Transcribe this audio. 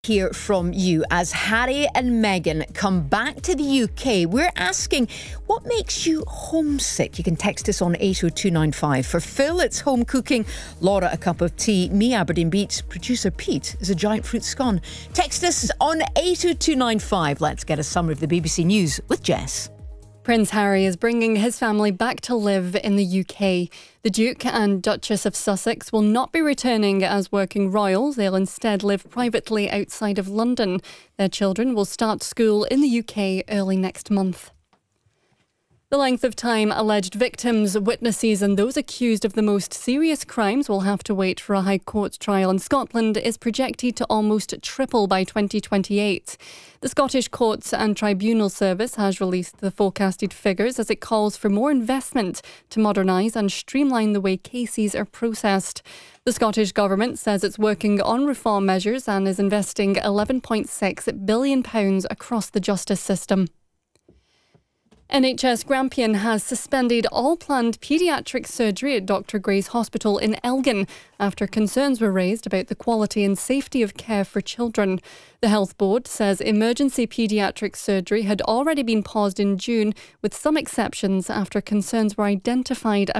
Hear from you as Harry and Meghan come back to the UK. We're asking, what makes you homesick? You can text us on 80295. For Phil, it's home cooking. Laura, a cup of tea. Me, Aberdeen Beach. Producer Pete is a giant fruit scone. Text us on 80295. Let's get a summary of the BBC News with Jess. Prince Harry is bringing his family back to live in the UK. The Duke and Duchess of Sussex will not be returning as working royals. They'll instead live privately outside of London. Their children will start school in the UK early next month. The length of time alleged victims, witnesses and those accused of the most serious crimes will have to wait for a High Court trial in Scotland is projected to almost triple by 2028. The Scottish Courts and Tribunal Service has released the forecasted figures as it calls for more investment to modernise and streamline the way cases are processed. The Scottish Government says it's working on reform measures and is investing £11.6 billion across the justice system. NHS Grampian has suspended all planned paediatric surgery at Dr Gray's Hospital in Elgin after concerns were raised about the quality and safety of care for children. The Health Board says emergency paediatric surgery had already been paused in June, with some exceptions after concerns were identified